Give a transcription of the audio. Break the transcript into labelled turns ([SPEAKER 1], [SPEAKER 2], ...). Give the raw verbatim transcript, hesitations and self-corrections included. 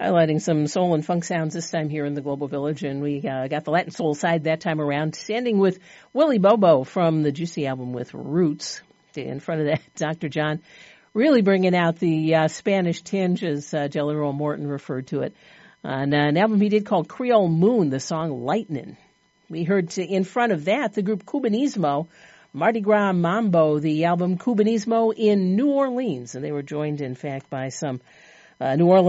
[SPEAKER 1] highlighting some soul and funk sounds this time here in the Global Village, and we uh, got the Latin soul side that time around, standing with Willie Bobo from the Juicy album with Roots. In front of that, Doctor John really bringing out the uh, Spanish tinge, as uh, Jelly Roll Morton referred to it, on uh, an album he did called Creole Moon, the song Lightnin'. We heard to, in front of that the group Cubanismo, Mardi Gras Mambo, the album Cubanismo in New Orleans, and they were joined, in fact, by some uh, New Orleans